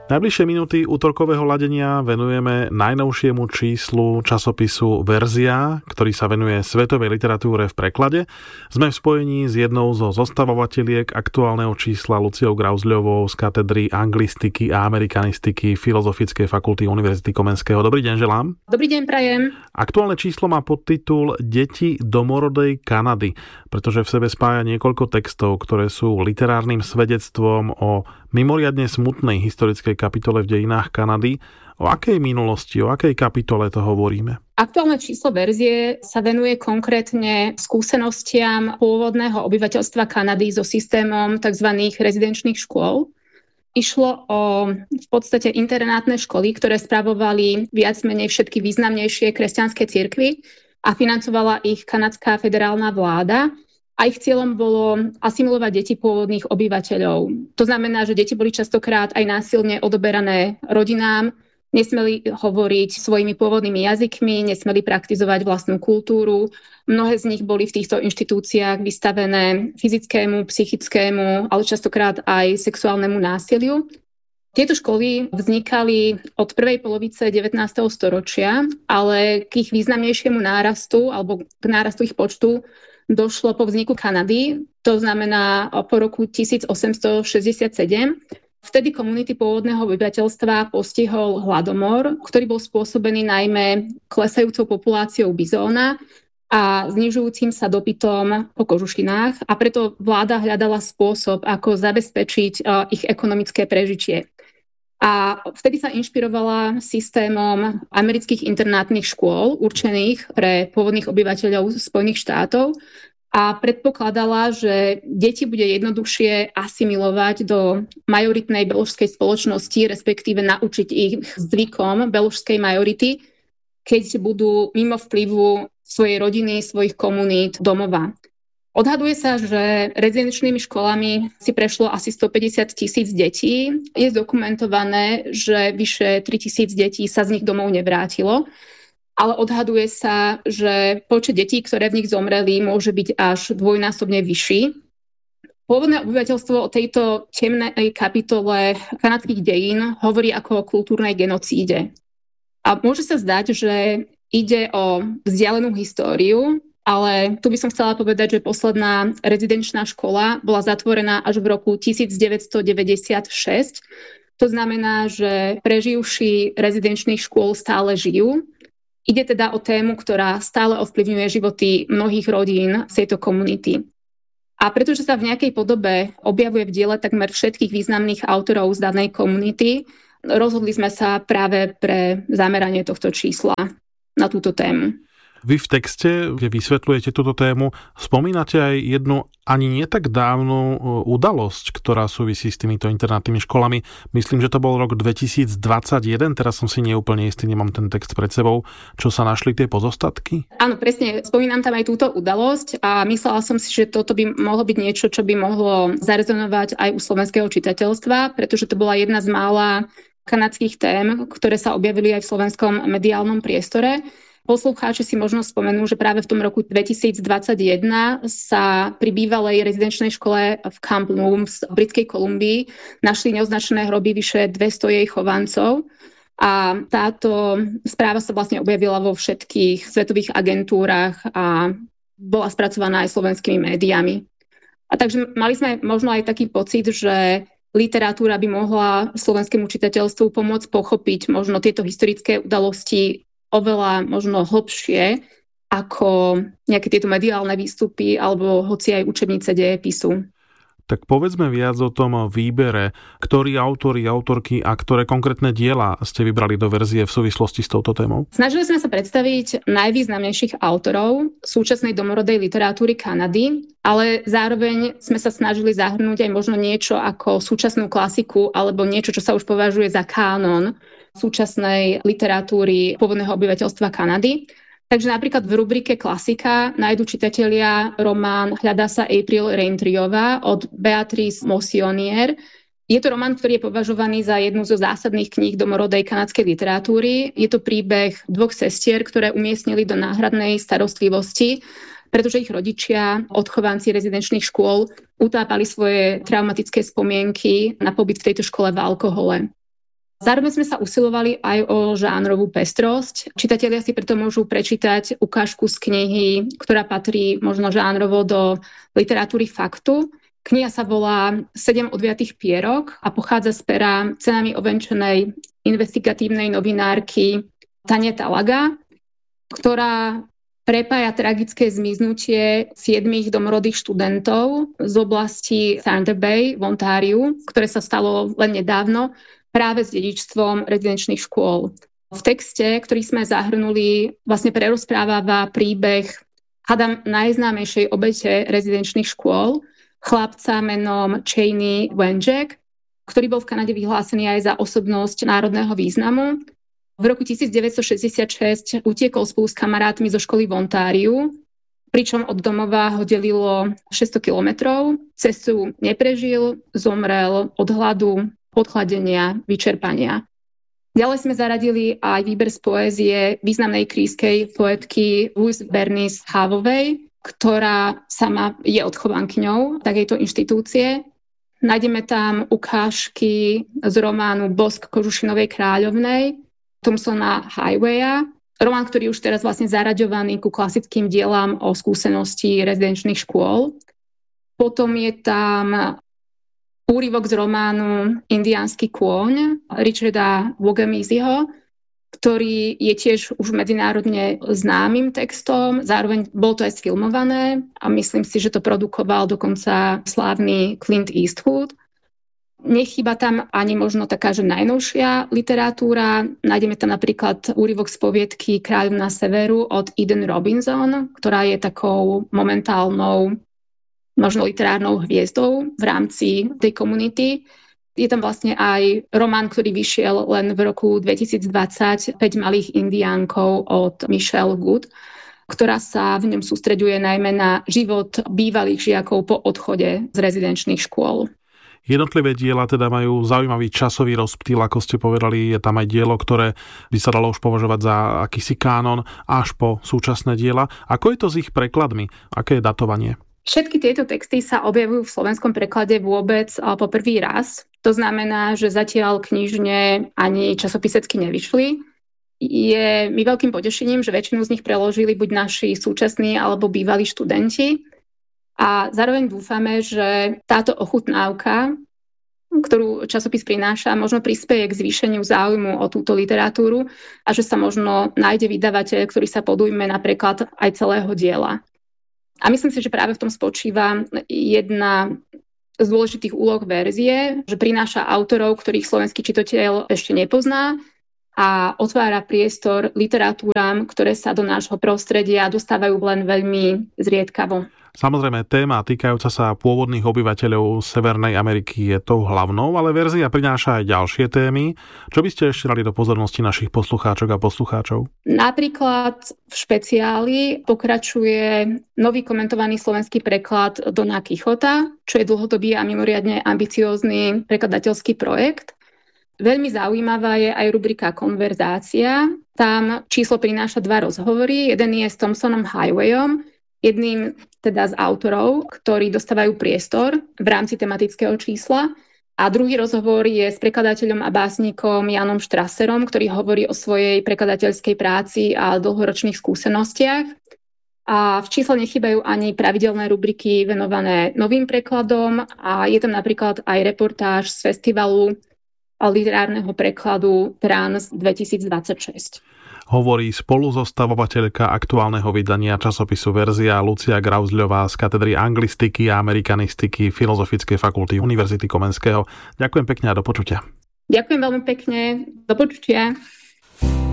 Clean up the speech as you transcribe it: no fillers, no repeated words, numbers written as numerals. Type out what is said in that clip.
Najbližšie minúty útorkového ladenia venujeme najnovšiemu číslu časopisu Verzia, ktorý sa venuje svetovej literatúre v preklade. Sme v spojení s jednou zo zostavovateľiek aktuálneho čísla Luciou Grauzľovou z katedry anglistiky a amerikanistiky Filozofickej fakulty Univerzity Komenského. Dobrý deň želám. Dobrý deň prajem. Aktuálne číslo má podtitul Deti domorodej Kanady, pretože v sebe spája niekoľko textov, ktoré sú literárnym svedectvom o mimoriadne smutnej historickej kapitole v dejinách Kanady. O akej minulosti, o akej kapitole to hovoríme? Aktuálne číslo Verzie sa venuje konkrétne skúsenostiam pôvodného obyvateľstva Kanady so systémom tzv. Rezidenčných škôl. Išlo o v podstate internátne školy, ktoré spravovali viac menej všetky významnejšie kresťanské cirkvi a financovala ich kanadská federálna vláda. A ich cieľom bolo asimilovať deti pôvodných obyvateľov. To znamená, že deti boli častokrát aj násilne odoberané rodinám, nesmeli hovoriť svojimi pôvodnými jazykmi, nesmeli praktizovať vlastnú kultúru. Mnohé z nich boli v týchto inštitúciách vystavené fyzickému, psychickému, ale častokrát aj sexuálnemu násiliu. Tieto školy vznikali od prvej polovice 19. storočia, ale k ich významnejšiemu nárastu alebo k nárastu ich počtu došlo po vzniku Kanady, to znamená po roku 1867. Vtedy komunity pôvodného obyvateľstva postihol hladomor, ktorý bol spôsobený najmä klesajúcou populáciou bizóna a znižujúcim sa dopytom po kožušinách, a preto vláda hľadala spôsob, ako zabezpečiť ich ekonomické prežitie. A vtedy sa inšpirovala systémom amerických internátnych škôl určených pre pôvodných obyvateľov Spojených štátov a predpokladala, že deti bude jednoduchšie asimilovať do majoritnej beložskej spoločnosti, respektíve naučiť ich zvykom beložskej majority, keď budú mimo vplyvu svojej rodiny, svojich komunít, domova. Odhaduje sa, že rezidenčnými školami si prešlo asi 150 000 detí. Je zdokumentované, že vyše 3 000 detí sa z nich domov nevrátilo, ale odhaduje sa, že počet detí, ktoré v nich zomreli, môže byť až dvojnásobne vyšší. Pôvodné obyvateľstvo o tejto temnej kapitole kanadských dejín hovorí ako o kultúrnej genocíde. A môže sa zdať, že ide o vzdialenú históriu, ale tu by som chcela povedať, že posledná rezidenčná škola bola zatvorená až v roku 1996. To znamená, že preživší rezidenčných škôl stále žijú. Ide teda o tému, ktorá stále ovplyvňuje životy mnohých rodín z tejto komunity. A pretože sa v nejakej podobe objavuje v diele takmer všetkých významných autorov z danej komunity, rozhodli sme sa práve pre zameranie tohto čísla na túto tému. Vy v texte, kde vysvetľujete túto tému, spomínate aj jednu ani nie tak dávnu udalosť, ktorá súvisí s týmito internátnymi školami. Myslím, že to bol rok 2021, teraz som si neúplne istý, nemám ten text pred sebou. Čo sa našli tie pozostatky? Áno, presne, spomínam tam aj túto udalosť a myslela som si, že toto by mohlo byť niečo, čo by mohlo zarezonovať aj u slovenského čitateľstva, pretože to bola jedna z mála kanadských tém, ktoré sa objavili aj v slovenskom mediálnom priestore. Poslucháči si možno spomenú, že práve v tom roku 2021 sa pri bývalej rezidenčnej škole v Camp Looms v Britskej Kolumbii našli neoznačené hroby vyše 200 jej chovancov. A táto správa sa vlastne objavila vo všetkých svetových agentúrach a bola spracovaná aj slovenskými médiami. A takže mali sme možno aj taký pocit, že literatúra by mohla slovenskému čitateľstvu pomôcť pochopiť možno tieto historické udalosti oveľa možno hlbšie ako nejaké tieto mediálne výstupy alebo hoci aj učebnice dejepisu. Tak povedzme viac o tom výbere, ktorí autori, autorky a ktoré konkrétne diela ste vybrali do verzie v súvislosti s touto témou. Snažili sme sa predstaviť najvýznamnejších autorov súčasnej domorodej literatúry Kanady, ale zároveň sme sa snažili zahrnúť aj možno niečo ako súčasnú klasiku alebo niečo, čo sa už považuje za kánon súčasnej literatúry pôvodného obyvateľstva Kanady. Takže napríklad v rubrike Klasika nájdu čitatelia román Hľadá sa April Raintriová od Beatrice Moissonier. Je to román, ktorý je považovaný za jednu zo zásadných kníh domorodej kanadskej literatúry. Je to príbeh dvoch sestier, ktoré umiestnili do náhradnej starostlivosti, pretože ich rodičia, odchovanci rezidenčných škôl, utápali svoje traumatické spomienky na pobyt v tejto škole v alkohole. Zároveň sme sa usilovali aj o žánrovú pestrosť. Čitatelia si preto môžu prečítať ukážku z knihy, ktorá patrí možno žánrovo do literatúry faktu. Kniha sa volá 7 odviatých pierok a pochádza z pera cenami ovenčenej investigatívnej novinárky Tane Talaga, ktorá prepája tragické zmiznutie 7 domorodých študentov z oblasti Thunder Bay v Ontáriu, ktoré sa stalo len nedávno, práve s dedičstvom rezidenčných škôl. V texte, ktorý sme zahrnuli, vlastne prerozpráva príbeh hádam najznámejšej obete rezidenčných škôl, chlapca menom Cheney Wenjack, ktorý bol v Kanade vyhlásený aj za osobnosť národného významu. V roku 1966 utiekol spolu s kamarátmi zo školy v Ontáriu, pričom od domova ho delilo 600 kilometrov. Cestu neprežil, zomrel od hladu, podchladenia, vyčerpania. Ďalej sme zaradili aj výber z poézie významnej krískej poetky Louise Bernice Hávovej, ktorá sama je odchovankyňou takejto inštitúcie. Nájdeme tam ukážky z románu Bosk Kožušinovej kráľovnej, Thomsona Highwaya, román, ktorý už teraz vlastne zaraďovaný ku klasickým dielám o skúsenosti rezidenčných škôl. Potom je tam úryvok z románu Indiánsky kôň Richarda Wogemezyho, ktorý je tiež už medzinárodne známym textom. Zároveň bolo to aj sfilmované a myslím si, že to produkoval dokonca slávny Clint Eastwood. Nechýba tam ani možno taká, že najnovšia literatúra. Nájdeme tam napríklad úryvok z poviedky Kráľovná severu od Eden Robinson, ktorá je takou momentálnou možno literárnou hviezdou v rámci tej komunity. Je tam vlastne aj román, ktorý vyšiel len v roku 2020, 5 malých indiánkov od Michelle Good, ktorá sa v ňom sústreďuje najmä na život bývalých žiakov po odchode z rezidenčných škôl. Jednotlivé diela teda majú zaujímavý časový rozptýl, ako ste povedali, je tam aj dielo, ktoré by sa dalo už považovať za akýsi kánon až po súčasné diela. Ako je to s ich prekladmi? Aké je datovanie? Všetky tieto texty sa objavujú v slovenskom preklade vôbec po prvý raz. To znamená, že zatiaľ knižne ani časopisecky nevyšli. Je mi veľkým potešením, že väčšinu z nich preložili buď naši súčasní alebo bývalí študenti. A zároveň dúfame, že táto ochutnávka, ktorú časopis prináša, možno prispieje k zvýšeniu záujmu o túto literatúru a že sa možno nájde vydavateľ, ktorý sa podujme na preklad aj celého diela. A myslím si, že práve v tom spočíva jedna z dôležitých úloh verzie, že prináša autorov, ktorých slovenský čitateľ ešte nepozná a otvára priestor literatúram, ktoré sa do nášho prostredia dostávajú len veľmi zriedkavo. Samozrejme, téma týkajúca sa pôvodných obyvateľov Severnej Ameriky je tou hlavnou, ale verzia prináša aj ďalšie témy. Čo by ste ešte dali do pozornosti našich poslucháčok a poslucháčov? Napríklad v špeciáli pokračuje nový komentovaný slovenský preklad Dona Kichota, čo je dlhodobý a mimoriadne ambiciózny prekladateľský projekt. Veľmi zaujímavá je aj rubrika Konverzácia. Tam číslo prináša 2 rozhovory. Jeden je s Thomsonom Highwayom, jedným teda z autorov, ktorí dostávajú priestor v rámci tematického čísla. A druhý rozhovor je s prekladateľom a básnikom Janom Štraserom, ktorý hovorí o svojej prekladateľskej práci a dlhoročných skúsenostiach. A v čísle nechýbajú ani pravidelné rubriky venované novým prekladom a je tam napríklad aj reportáž z festivalu literárneho prekladu Trans 2026. Hovorí spoluzostavovateľka aktuálneho vydania časopisu Verzia Lucia Grauzľová z katedry anglistiky a amerikanistiky Filozofickej fakulty Univerzity Komenského. Ďakujem pekne a do počutia. Ďakujem veľmi pekne. Do počutia.